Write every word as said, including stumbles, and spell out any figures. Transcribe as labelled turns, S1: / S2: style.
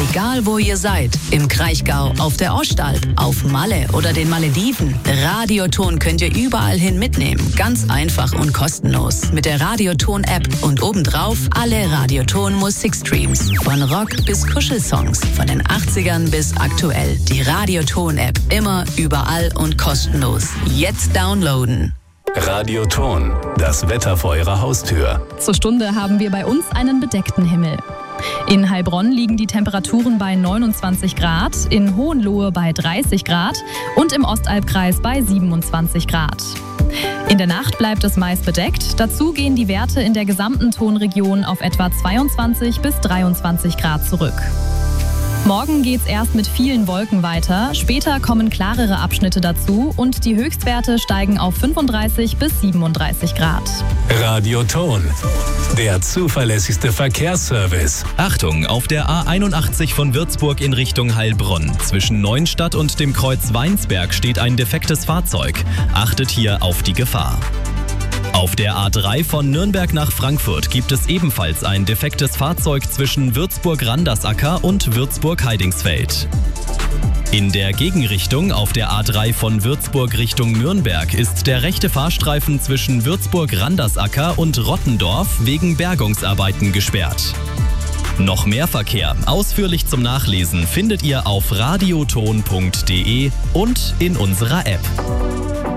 S1: Egal wo ihr seid, im Kraichgau, auf der Ostalb, auf Malle oder den Malediven, Radioton könnt ihr überall hin mitnehmen. Ganz einfach und kostenlos. Mit der Radioton-App und obendrauf alle Radioton-Musikstreams. Von Rock bis Kuschelsongs, von den achtzigern bis aktuell. Die Radioton-App. Immer, überall und kostenlos. Jetzt downloaden.
S2: Radioton, das Wetter vor Ihrer Haustür.
S3: Zur Stunde haben wir bei uns einen bedeckten Himmel. In Heilbronn liegen die Temperaturen bei neunundzwanzig Grad, in Hohenlohe bei dreißig Grad und im Ostalbkreis bei siebenundzwanzig Grad. In der Nacht bleibt es meist bedeckt. Dazu gehen die Werte in der gesamten Tonregion auf etwa zweiundzwanzig bis dreiundzwanzig Grad zurück. Morgen geht's erst mit vielen Wolken weiter, später kommen klarere Abschnitte dazu und die Höchstwerte steigen auf fünfunddreißig bis siebenunddreißig Grad.
S2: Radioton, der zuverlässigste Verkehrsservice.
S4: Achtung, auf der A einundachtzig von Würzburg in Richtung Heilbronn. Zwischen Neuenstadt und dem Kreuz Weinsberg steht ein defektes Fahrzeug. Achtet hier auf die Gefahr. Auf der A drei von Nürnberg nach Frankfurt gibt es ebenfalls ein defektes Fahrzeug zwischen Würzburg-Randersacker und Würzburg-Heidingsfeld. In der Gegenrichtung auf der A drei von Würzburg Richtung Nürnberg ist der rechte Fahrstreifen zwischen Würzburg-Randersacker und Rottendorf wegen Bergungsarbeiten gesperrt. Noch mehr Verkehr, ausführlich zum Nachlesen, findet ihr auf radioton punkt de und in unserer App.